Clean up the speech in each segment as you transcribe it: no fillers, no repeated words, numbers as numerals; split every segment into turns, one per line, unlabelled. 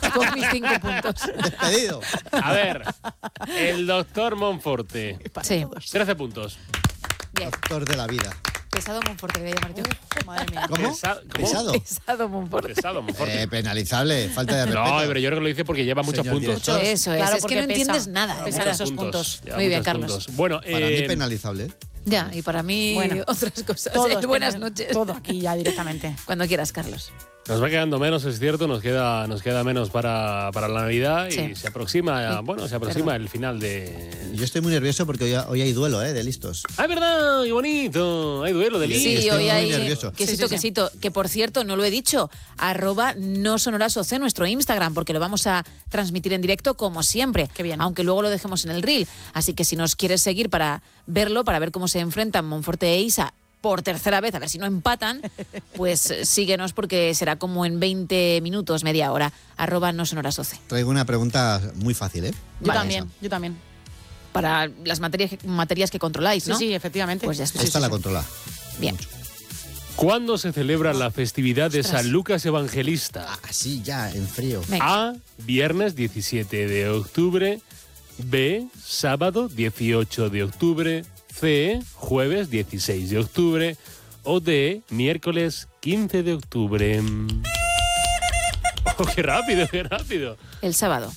con mis 5 puntos.
Despedido.
A ver, el doctor Monforte.
Sí.
13 puntos.
Bien.
Doctor de la vida.
Pesado Monforte, quería llamar yo.
Madre mía.
¿Cómo?
¿Cómo?
Pesado Monforte.
Pesado, Monforte.
Penalizable, falta de respeto.
No, pero yo creo que lo dice porque lleva muchos
Señor
puntos.
director.
Eso es,
Claro,
es que
porque
no
pesa.
entiendes nada.
Pesa
Nada.
esos puntos.
Lleva
Muy bien,
muchos
Carlos.
puntos. Bueno,
Para mí penalizable.
Ya, y para mí
Bueno,
otras cosas.
Todos
Buenas
tenemos-
noches.
Todo aquí ya directamente.
Cuando quieras, Carlos.
nos va quedando menos, es cierto, nos queda menos para la Navidad y
Sí.
se aproxima,
Sí.
bueno, se aproxima el final de...
Yo estoy muy nervioso porque hoy hay duelo, de listos.
¡Ah, es verdad! ¡Qué bonito! Hay duelo de
Sí,
listos.
Sí,
estoy
hoy
muy
hay
nervioso.
quesito,
Sí, sí.
quesito. Que por cierto, no lo he dicho, @nosonorasoc, nuestro Instagram, porque lo vamos a transmitir en directo como siempre.
Qué bien.
Aunque luego lo dejemos en el reel. Así que si nos quieres seguir para verlo, para ver cómo se enfrentan Monforte e Isa por tercera vez, a ver si no empatan, pues síguenos porque será como en 20 minutos, media hora. @nosonorasoc.
Traigo una pregunta muy fácil, ¿eh?
Yo
Vale.
también, yo también.
Para las materias que controláis, ¿no?
Sí, sí, efectivamente.
Pues ya está.
Sí,
Esta
sí,
la
sí.
controla.
Bien.
¿Cuándo se celebra la festividad de
Ostras.
San Lucas Evangelista?
Así ya, en frío.
Venga.
A, viernes 17 de octubre. B, sábado 18 de octubre. C, jueves 16 de octubre. O D, miércoles 15 de octubre. Oh, qué rápido, qué rápido.
El sábado.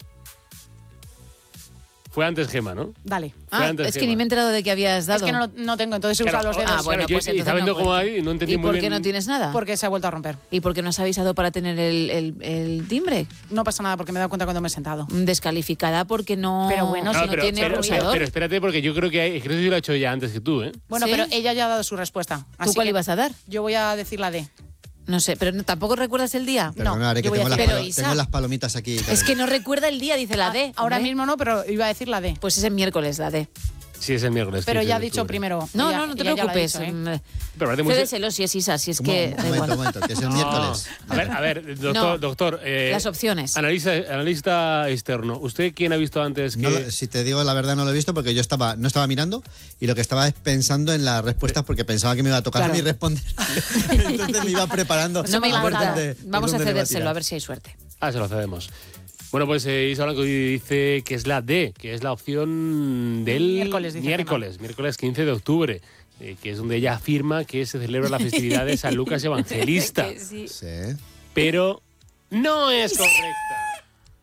Fue antes Gema, ¿no?
Dale.
Fue antes
Es que
Gema.
ni me he enterado de que habías dado.
Es que no tengo, entonces he usado los dedos.
Ah, bueno,
yo,
pues
y
entonces
sabiendo
no
cómo
cuenta.
hay, no entendí
¿Y
muy
por
bien.
qué no tienes nada?
Porque se ha vuelto a romper.
¿Y por qué no has avisado para tener el timbre?
No pasa nada porque me he dado cuenta cuando me he sentado.
Descalificada porque no,
Pero bueno,
si
No,
no
pero,
tiene
pero,
pulsador.
pero espérate, porque yo creo que creo que yo lo he hecho ya antes que tú, ¿eh?
Bueno,
¿Sí?
pero ella ya ha dado su respuesta.
¿Tú
Así
cuál
que
ibas a dar?
Yo voy a decir la D.
No sé, pero ¿tampoco recuerdas el día?
Perdona, Are, que
yo voy a
tengo,
hacer-
Pero, Isa,
tengo las palomitas aquí.
Es que no recuerda el día, dice la D.
Ahora
hombre.
mismo no, pero iba a decir la D.
Pues es el miércoles, la D.
Sí, es el miércoles.
Pero
15
ya ha
de
dicho
octubre.
primero.
No,
Ella-
no, no te
ella ya lo ha
preocupes.
dicho, ¿eh?
Pero parece muy...
Cédeselo si es Isa, si es que da
Un
igual.
momento, que es el miércoles.
A ver, doctor,
No,
doctor
Las opciones.
analista externo. ¿Usted quién ha visto antes que...?
No si te digo la verdad, no lo he visto porque yo no estaba mirando y lo que estaba es pensando en las respuestas porque pensaba que me iba a tocar
Claro.
a mí responder. Entonces me iba preparando.
No me
a ver
importa.
dónde-
Vamos a
por dónde le
cedérselo,
batía.
a ver si hay suerte.
Ah, se lo cedemos. Bueno, pues Isa Blanco dice que es la D, que es la opción del
Miércoles, dice
miércoles 15 de octubre, que es donde ella afirma que se celebra la festividad de San Lucas Evangelista.
Que sí.
Sí.
Pero no es correcta.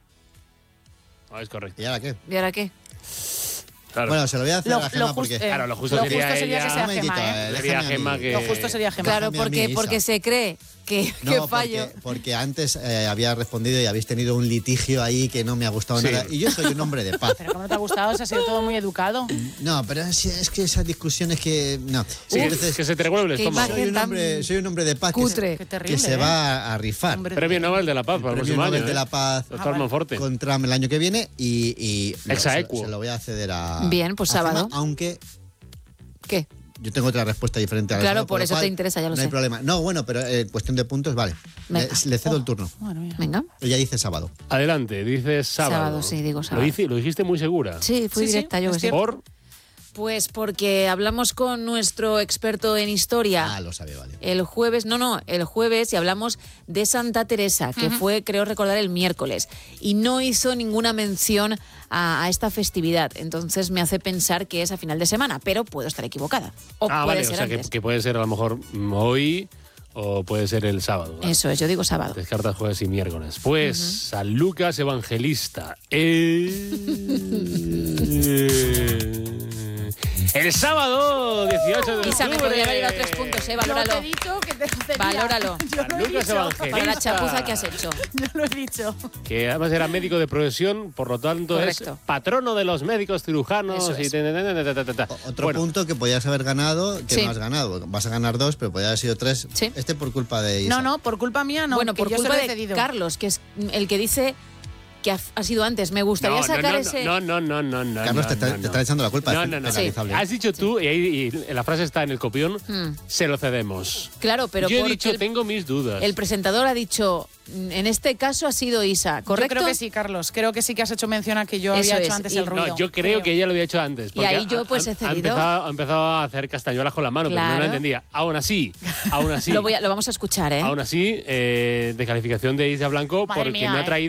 No es correcta.
¿Y ahora qué?
¿Y ahora qué?
Claro,
Bueno, se lo voy a hacer a la Gema porque...
claro, lo justo
lo
sería
justo sería
ella-
que sea
Un momentito,
Gema, ¿eh?
Sería
déjame a mí.
Gema que...
Lo justo sería Gema.
Claro,
Déjame a mí, Isa.
porque se cree que
No,
fallo.
porque antes había respondido y habéis tenido un litigio ahí que no me ha gustado
Sí.
nada. Y yo soy un hombre de paz.
Pero como no te ha gustado, se ha sido todo muy educado.
No, pero es que esas discusiones que... No.
Sí,
Entonces,
que se te revuelve el
qué
estómago.
imagen.
soy un hombre de paz
Cutre.
Qué terrible,
que se
¿eh?
va a rifar.
Hombre,
Premio Nobel de la Paz para el
Premio
próximo
Nobel
año.
de
¿eh?
la Paz
Doctor Monforte.
con Trump el año que viene y
Exaequo.
se lo voy a ceder a...
Bien, pues
a Gema,
sábado.
aunque
¿Qué?
yo tengo otra respuesta diferente a la
Claro,
Gema,
por
lo
eso
cual
te interesa, ya lo
no
sé.
hay problema. No, bueno, pero cuestión de puntos, vale.
Venga.
Le cedo el turno.
Bueno, mira.
Venga.
Ella dice sábado.
Adelante, dices sábado.
Sábado, sí, digo sábado.
Lo dijiste muy segura.
Sí, fui
Sí, sí,
directa yo.
es
que sé.
cierto.
Por...
Pues porque hablamos con nuestro experto en historia.
Ah, lo sabe, vale.
El jueves, el jueves, y hablamos de Santa Teresa, que fue, creo recordar, el miércoles. Y no hizo ninguna mención a esta festividad. Entonces me hace pensar que es a final de semana, pero puedo estar equivocada. O puede
vale,
ser
o sea, que,
antes.
que puede ser a lo mejor hoy o puede ser el sábado. ¿vale?
Eso es, yo digo sábado.
Descartas jueves y miércoles. Pues San Lucas Evangelista. El sábado 18 de
Isa, me
octubre.
podría haber ido a 3 puntos,
Yo
valóralo.
te he dicho que te lo cedía.
Valóralo.
Yo lo
San
he
Lucas
dicho.
Evangelista.
Para la chapuza que has hecho.
Yo lo he dicho.
Que además era médico de profesión, por lo tanto
Correcto.
es patrono de los médicos cirujanos.
Eso
Y
es.
Otro
Bueno,
punto que podías haber ganado, que
Sí.
no has ganado. Vas a ganar 2, pero podía haber sido 3.
Sí.
Este por culpa de Isa.
No, por culpa mía no.
Bueno,
que
por
yo se
culpa
lo he
de
cedido.
Carlos, que es el que dice que ha sido antes. Me gustaría sacar ese...
No.
Carlos te está echando la culpa.
No,
es
no, no.
penalizable.
Has dicho tú, y la frase está en el copión, se lo cedemos.
Claro, pero
Yo he
porque
dicho, tengo mis dudas.
el presentador ha dicho, en este caso ha sido Isa, ¿correcto?
Yo creo que sí, Carlos. Creo que sí que has hecho mención a que yo
Eso
había
es.
hecho antes
Y-
el ruido.
No, yo creo que ella lo había hecho antes. porque
ahí yo, pues, he cedido.
Ha empezado a hacer castañuelas con la mano, pero no
Claro.
la entendía. Aún así,
Lo vamos a escuchar, ¿eh?
aún así, de calificación de Isa Blanco,
Madre
porque
mía,
no ha traído